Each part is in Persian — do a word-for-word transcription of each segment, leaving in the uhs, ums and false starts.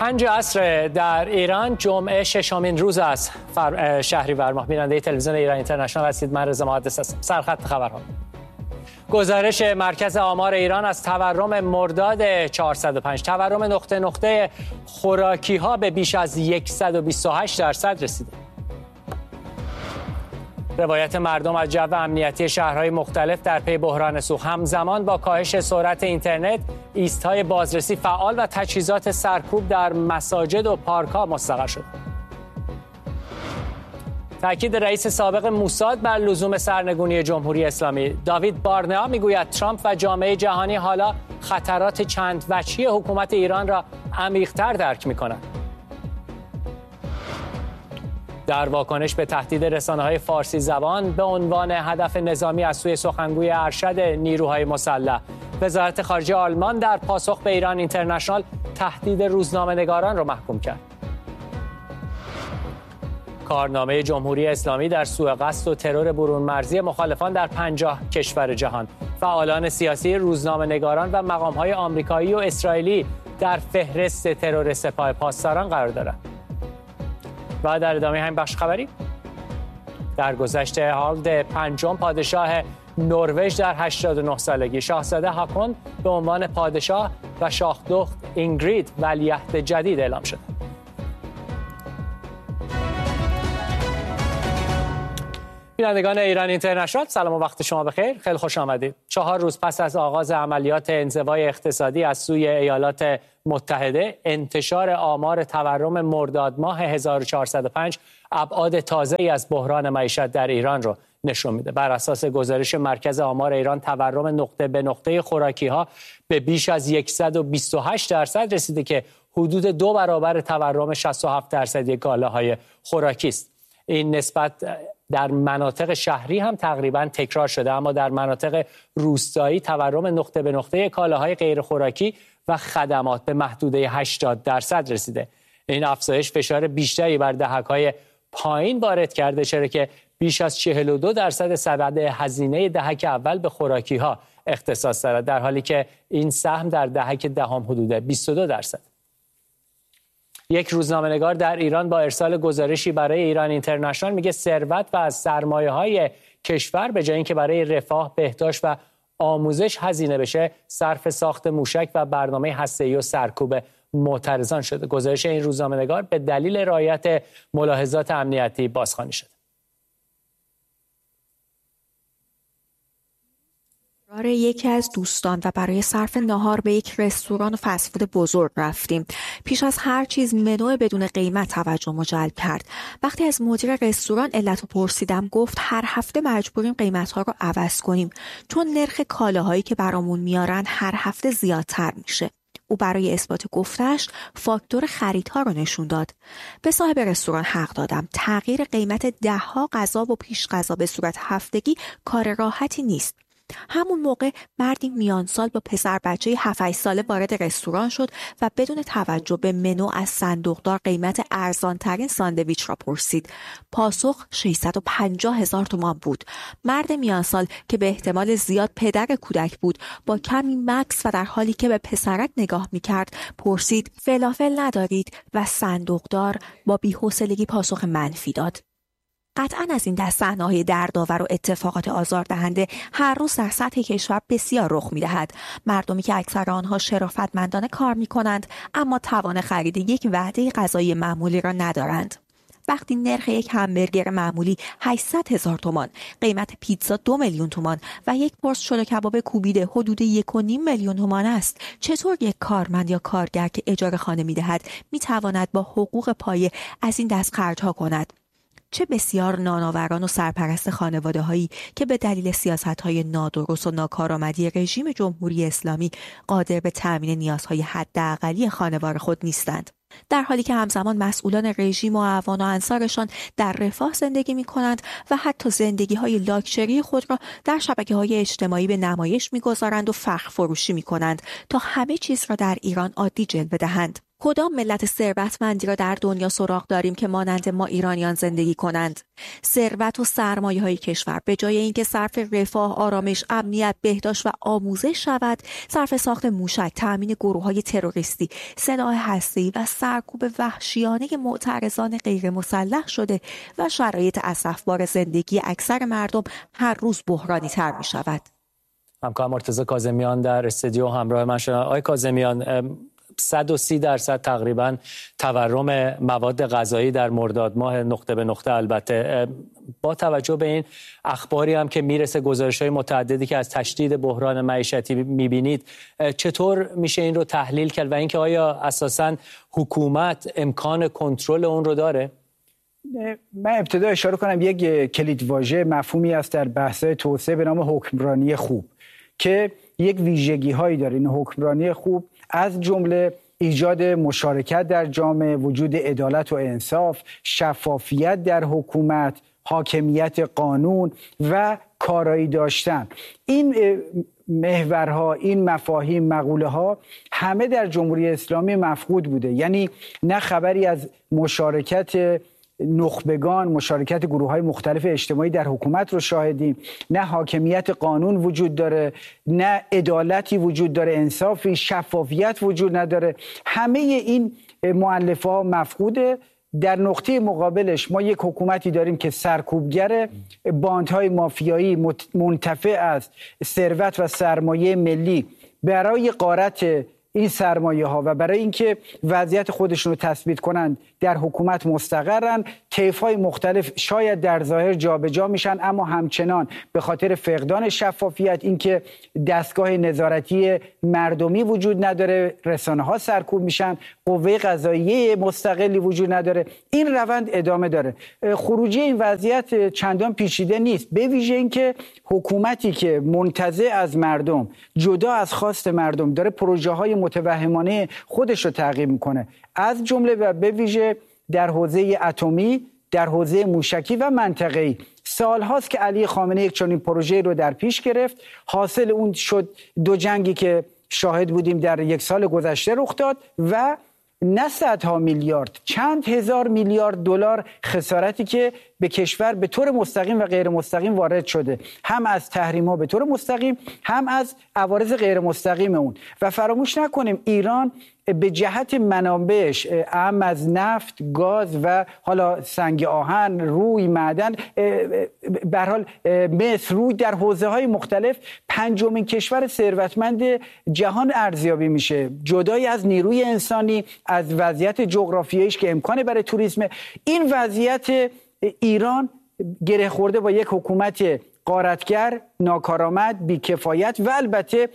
پنج عصر در ایران، جمعه ششمین روز است شهریور ماه. بیننده تلویزیون ایران اینترنشنال هستید. من رضا محدث هستم. سرخط خبرها. گزارش مرکز آمار ایران از تورم مرداد چهارصد و پنج. تورم نقطه نقطه خوراکی ها به بیش از صد و بیست و هشت درصد رسیده. روایت مردم از جو امنیتی شهرهای مختلف در پی بحران سوخت. همزمان با کاهش سرعت اینترنت، ایست‌های بازرسی فعال و تجهیزات سرکوب در مساجد و پارک‌ها مستقر شد. تاکید رئیس سابق موساد بر لزوم سرنگونی جمهوری اسلامی. داوید بارنئا میگوید ترامپ و جامعه جهانی حالا خطرات چند وجهی حکومت ایران را عمیق‌تر درک می‌کنند. در واکنش به تهدید رسانه‌های فارسی زبان به عنوان هدف نظامی از سوی سخنگوی ارشد نیروهای مسلح، وزارت خارجه آلمان در پاسخ به ایران اینترنشنال تهدید روزنامه‌نگاران را محکوم کرد. کارنامه جمهوری اسلامی در سوء قصد و ترور برون مرزی مخالفان در پنجاه کشور جهان. فعالان سیاسی، روزنامه‌نگاران و مقام‌های آمریکایی و اسرائیلی در فهرست ترور سپاه پاسداران قرار دارند. و در ادامه همین بخش خبری، در گذشت هالد پنجم پادشاه نروژ در هشتاد و نه سالگی، شاهزاده هاکون به عنوان پادشاه و شاهدخت اینگرید ولیعهد جدید اعلام شد. بینندگان ایران اینترنشنال، سلام و وقت شما بخیر. خیلی خوش آمدید. چهار روز پس از آغاز عملیات انزوای اقتصادی از سوی ایالات متحده، انتشار آمار تورم مرداد ماه هزار و چهارصد و پنج ابعاد تازه‌ای از بحران معیشت در ایران رو نشون میده. بر اساس گزارش مرکز آمار ایران، تورم نقطه به نقطه خوراکی‌ها به بیش از صد و بیست و هشت درصد رسیده که حدود دو برابر تورم شصت و هفت درصدی کالاهای خوراکی است. این نسبت در مناطق شهری هم تقریباً تکرار شده، اما در مناطق روستایی تورم نقطه به نقطه کالاهای غیر خوراکی و خدمات به محدوده هشتاد درصد رسیده. این افزایش فشار بیشتری بر دهک‌های پایین وارد کرده، چرا که بیش از چهل و دو درصد سبد هزینه دهک اول به خوراکی‌ها اختصاص دارد، در حالی که این سهم در دهک دهم حدود بیست و دو درصد. یک روزنامه‌نگار در ایران با ارسال گزارشی برای ایران اینترنشنال میگه ثروت و از سرمایه‌های کشور به جای اینکه برای رفاه، بهداشت و آموزش هزینه بشه، صرف ساخت موشک و برنامه هسته‌ای و سرکوب معترضان شده. گزارش این روزنامه‌نگار به دلیل رعایت ملاحظات امنیتی بازخوانی شد. برای یکی از دوستان و برای صرف نهار به یک رستوران و فست فود بزرگ رفتیم. پیش از هر چیز منو بدون قیمت توجه جلب کرد. وقتی از مدیر رستوران علت رو پرسیدم، گفت هر هفته مجبوریم قیمت‌ها رو عوض کنیم چون نرخ کالاهایی که برامون میارن هر هفته زیادتر میشه. او برای اثبات گفتش فاکتور خریدها رو نشون داد. به صاحب رستوران حق دادم. تغییر قیمت ده‌ها غذا و پیش غذا به صورت هفتگی کار راحتی نیست. همون موقع مردی میان سال با پسر بچه هفت هشت ساله وارد رستوران شد و بدون توجه به منو از صندوقدار قیمت ارزان ترین ساندویچ را پرسید. پاسخ ششصد و پنجاه هزار تومان بود. مرد میان سال که به احتمال زیاد پدر کودک بود، با کمی مکث و در حالی که به پسرک نگاه میکرد پرسید فلافل ندارید؟ و صندوقدار با بی‌حوصلگی پاسخ منفی داد. قطعاً از این دست صحنه‌های دردآور و اتفاقات آزاردهنده هر روز در سطح کشور بسیار رخ می‌دهد. مردمی که اکثر آنها شرافتمندانه کار می‌کنند اما توان خرید یک وعده غذایی معمولی را ندارند. وقتی نرخ یک همبرگر معمولی هشتصد هزار تومان، قیمت پیتزا دو میلیون تومان و یک پرس شل کباب کوبیده حدود یک و نیم میلیون تومان است، چطور یک کارمند یا کارگر که اجاره خانه می‌دهد می‌تواند با حقوق پایه از این دست خرج‌ها کند؟ چه بسیار نانآوران و سرپرست خانواده‌هایی که به دلیل سیاست‌های نادرست و ناکارآمدی رژیم جمهوری اسلامی قادر به تأمین نیازهای حداقلی خانوار خود نیستند، در حالی که همزمان مسئولان رژیم و اعوان و انصارشان در رفاه زندگی می‌کنند و حتی زندگی‌های لاکچری خود را در شبکه‌های اجتماعی به نمایش می‌گذارند و فخر فروشی می‌کنند تا همه چیز را در ایران عادی جلوه دهند. کدام ملت ثروتمندی را در دنیا سراغ داریم که مانند ما ایرانیان زندگی کنند؟ ثروت و سرمایه های کشور به جای اینکه صرف رفاه، آرامش، امنیت، بهداشت و آموزش شود، صرف ساخت موشک، تامین گروه‌های تروریستی، سلاح هسته‌ای و سرکوب وحشیانه معترضان غیر مسلح شده و شرایط اسفبار زندگی اکثر مردم هر روز بحرانی تر می شود. همکار مرتضی کاظمیان در استودیو همراه من شدن. آقای کاظمیان، صد و سی درصد تقریبا تورم مواد غذایی در مرداد ماه، نقطه به نقطه. البته با توجه به این اخباری هم که میرسه، گزارش‌های متعددی که از تشدید بحران معیشتی میبینید، چطور میشه این رو تحلیل کرد و اینکه آیا اساساً حکومت امکان کنترل اون رو داره؟ من ابتدا اشاره کنم یک کلیدواژه مفهومی است در بحث‌های توسعه به نام حکمرانی خوب که یک ویژگی هایی داره. این حکمرانی خوب از جمله ایجاد مشارکت در جامعه، وجود عدالت و انصاف، شفافیت در حکومت، حاکمیت قانون و کارایی داشتن. این محورها، این مفاهیم، مقوله ها همه در جمهوری اسلامی مفقود بوده. یعنی نه خبری از مشارکت نخبگان، مشارکت گروه‌های مختلف اجتماعی در حکومت رو شاهدیم، نه حاکمیت قانون وجود داره، نه عدالتی وجود داره، انصافی، شفافیت وجود نداره. همه این مؤلفه‌ها مفقوده. در نقطه مقابلش ما یک حکومتی داریم که سرکوبگر، باندهای مافیایی منتفع از ثروت و سرمایه ملی برای غارت این سرمایه ها و برای اینکه وضعیت خودشون رو تثبیت کنند در حکومت مستقرن. طیف های مختلف شاید در ظاهر جابجا میشن، اما همچنان به خاطر فقدان شفافیت، اینکه دستگاه نظارتی مردمی وجود نداره، رسانه ها سرکوب میشن، قوه قضاییه مستقلی وجود نداره، این روند ادامه داره. خروجی این وضعیت چندان پیچیده نیست، به ویژه اینکه حکومتی که منتزع از مردم، جدا از خواست مردم، داره پروژه های متوهمانه خودش رو تعقیب میکنه، از جمله و به ویژه در حوزه اتمی، در حوزه موشکی و منطقه‌ای. سال هاست که علی خامنه‌ای یک چنین پروژه رو در پیش گرفت. حاصل اون شد دو جنگی که شاهد بودیم در یک سال گذشته رخ داد و نه صدها میلیارد، چند هزار میلیارد دلار خسارتی که به کشور به طور مستقیم و غیر مستقیم وارد شده، هم از تحریم‌ها به طور مستقیم، هم از عوارض غیر مستقیم اون. و فراموش نکنیم ایران به جهت منابعش، اهم از نفت، گاز و حالا سنگ آهن، روی، معدن، به هر حال مصر، روی، در حوزه‌های مختلف پنجمین کشور ثروتمند جهان ارزیابی میشه، جدای از نیروی انسانی، از وضعیت جغرافیاییش که امکان برای توریسم. این وضعیت ایران گره خورده با یک حکومت غارتگر، ناکارآمد، بیکفایت و البته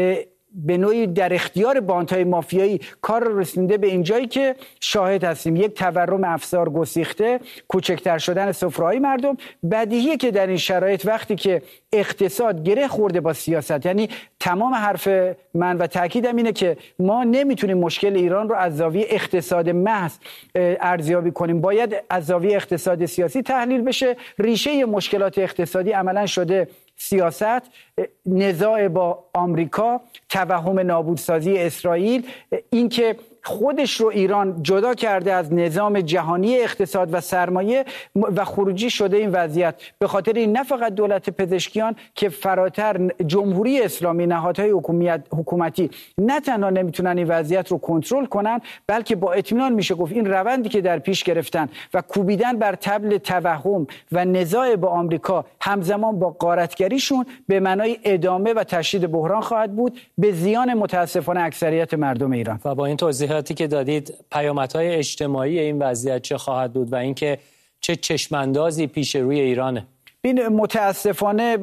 به نوعی در اختیار باندهای مافیایی کار رسونده به اینجایی که شاهد هستیم یک تورم افزار گسیخته، کوچکتر شدن سفره‌های مردم. بدیهیه که در این شرایط وقتی که اقتصاد گره خورده با سیاست، یعنی تمام حرف من و تاکیدم اینه که ما نمیتونیم مشکل ایران رو از زاویه اقتصاد محض ارزیابی کنیم، باید از زاویه اقتصاد سیاسی تحلیل بشه. ریشه مشکلات اقتصادی عملا شده سیاست، نزاع با آمریکا، توهم نابودسازی اسرائیل، اینکه خودش رو ایران جدا کرده از نظام جهانی اقتصاد و سرمایه و خروجی شده این وضعیت. به خاطر این نه فقط دولت پزشکیان که فراتر جمهوری اسلامی، نهادهای حکومتی نه تنها نمیتونن این وضعیت رو کنترل کنن، بلکه با اطمینان میشه گفت این روندی که در پیش گرفتن و کوبیدن بر طبل توهم و نزاع با آمریکا همزمان با غارتگریشون به معنای ادامه و تشدید بحران خواهد بود، به زیان متاسفانه اکثریت مردم ایران. و با این توضیح که دادید، پیامدهای اجتماعی این وضعیت چه خواهد بود و اینکه چه چشماندازی پیش روی ایرانه؟ این متاسفانه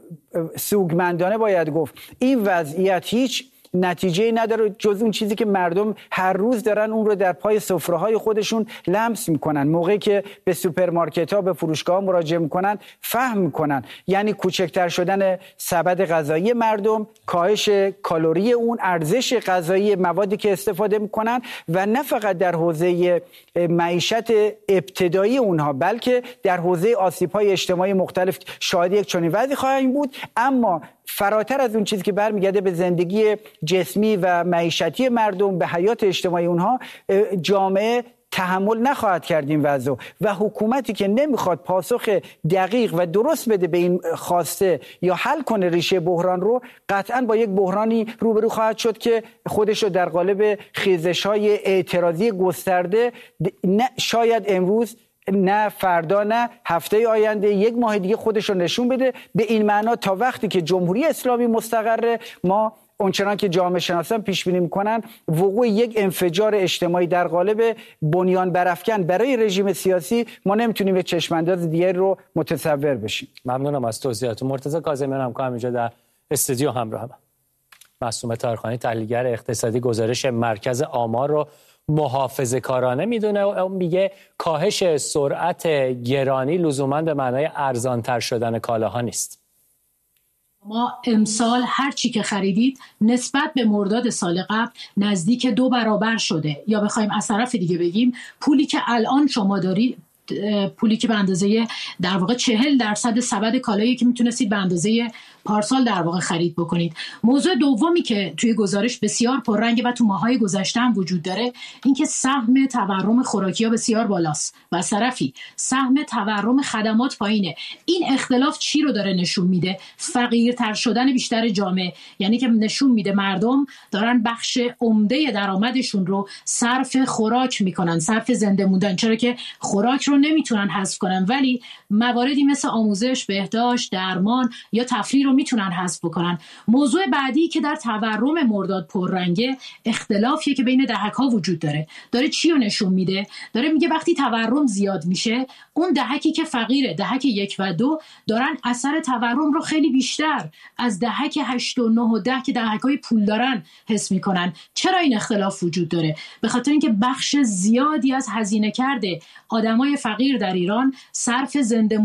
سوگمندانه باید گفت این وضعیت هیچ نتیجه نداره جز اون چیزی که مردم هر روز دارن اون رو در پای سفره‌های خودشون لمس میکنن. موقعی که به سوپرمارکت‌ها، به فروشگاه‌ها مراجعه میکنن فهم میکنن، یعنی کوچکتر شدن سبد غذایی مردم، کاهش کالری اون، ارزش غذایی موادی که استفاده میکنن و نه فقط در حوزه معیشت ابتدایی اونها بلکه در حوزه آسیب‌های اجتماعی مختلف شاهد یک چنین وضعی خواهیم بود. اما فراتر از اون چیزی که برمیگرده به زندگی جسمی و معیشتی مردم، به حیات اجتماعی اونها، جامعه تحمل نخواهد کرد این وضع و حکومتی که نمیخواد پاسخ دقیق و درست بده به این خواسته یا حل کنه ریشه بحران رو، قطعا با یک بحرانی روبرو خواهد شد که خودش رو در قالب خیزش‌های اعتراضی گسترده نه شاید امروز نه فردا نه هفته آینده یک ماه دیگه خودش رو نشون بده. به این معنا تا وقتی که جمهوری اسلامی مستقره، ما اونچنان که جامعه شناسان پیش بینی میکنن وقوع یک انفجار اجتماعی در قالب بنیان برافکن برای رژیم سیاسی ما نمیتونیم یک چشمانداز دیگری رو متصور بشیم. ممنونم از توضیحات. مرتضی کاظمیان همکارم اینجا در استودیو همراهم. معصومه طاهرخانی تحلیلگر اقتصادی گزارش مرکز آمار رو محافظه‌کارانه میدونه و میگه کاهش سرعت گرانی لزوما به معنای ارزان‌تر شدن کالاها نیست. ما امسال هر چی که خریدید نسبت به مرداد سال قبل نزدیک دو برابر شده، یا بخوایم از طرف دیگه بگیم پولی که الان شما دارید، پولی که به اندازه در واقع چهل درصد سبد کالایی که میتونستید به اندازه پارسال در واقع خرید بکنید. موضوع دومی که توی گزارش بسیار پررنگه و تو ماهای گذشته هم وجود داره، اینکه سهم تورم خوراکی‌ها بسیار بالاست و از طرفی سهم تورم خدمات پایینه. این اختلاف چی رو داره نشون میده؟ فقیرتر شدن بیشتر جامعه، یعنی که نشون میده مردم دارن بخش عمده درآمدشون رو صرف خوراک میکنن، صرف زنده موندن، چرا که خوراک رو نمیتونن حذف کنن ولی مواردی مثل آموزش، بهداشت، درمان یا تفریح رو میتونن حذف بکنن. موضوع بعدی که در تورم مرداد پررنگه اختلافیه که بین دهک‌ها وجود داره. داره چی رو نشون میده؟ داره میگه وقتی تورم زیاد میشه، اون دهکی که فقیره، دهک یک و دو، دارن اثر تورم رو خیلی بیشتر از دهک هشت و نه و ده که دهک‌های پول دارن حس میکنن. چرا این اختلاف وجود داره؟ به خاطر اینکه بخش زیادی از هزینه کرده آدمای فقیر در ایران صرف زنده